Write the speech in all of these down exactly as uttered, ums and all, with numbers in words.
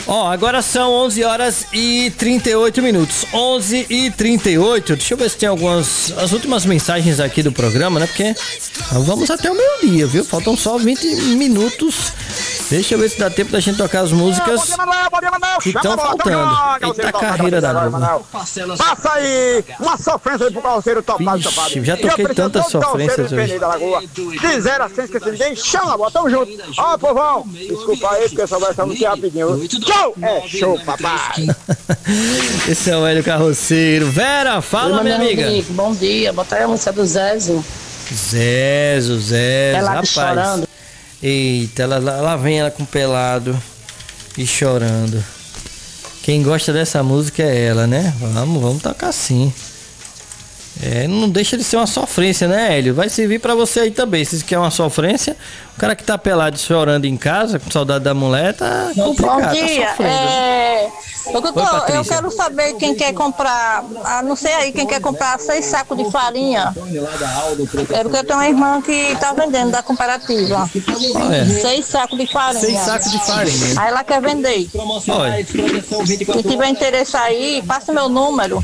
Ó, agora são onze horas e trinta e oito minutos. onze e trinta e oito. Deixa eu ver se tem algumas. As últimas mensagens aqui do programa, né? Porque vamos até o meio-dia, viu? Faltam só vinte minutos. Deixa eu ver se dá tempo da gente tocar as músicas que estão faltando. Eita, carreira da Globo. Passa aí uma sofrência aí pro carroceiro topado, topado. Já toquei tantas sofrências hoje. De zero a cem, esqueci ninguém, chama, bota, tamo junto. Ó, povão, desculpa aí, porque essa versão não tem rapidinho. Tchau! É show, papai. Esse é o Hélio Carroceiro. Vera, fala, Oi, minha amiga. Amigo, bom dia, bota aí a música do Zezo. Zezo, Zezo, Ela rapaz. chorando. Eita, ela, lá vem ela com pelado e chorando. Quem gosta dessa música é ela, né? Vamos, vamos tocar sim. É, não deixa de ser uma sofrência, né, Hélio? Vai servir pra você aí também. Se isso quer uma sofrência, o cara que tá pelado chorando em casa, com saudade da mulher, tá complicado. Bom dia, tá sofrendo. é... Eu, tô, Oi, eu quero saber quem quer comprar, ah, não sei aí, quem quer comprar seis sacos de farinha. É porque eu tenho uma irmã que tá vendendo da comparativa. Olha. Seis sacos de farinha. Seis sacos de farinha. Aí ela quer vender. Olha. Se tiver interesse aí, passa meu número.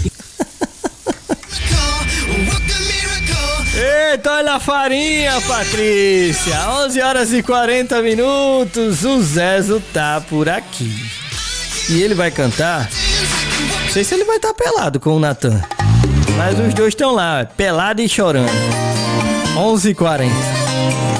Eita, olha a farinha, Patrícia. onze horas e quarenta minutos. O Zezo tá por aqui. E ele vai cantar. Não sei se ele vai estar pelado com o Natan. Mas os dois estão lá, pelado e chorando. onze e quarenta.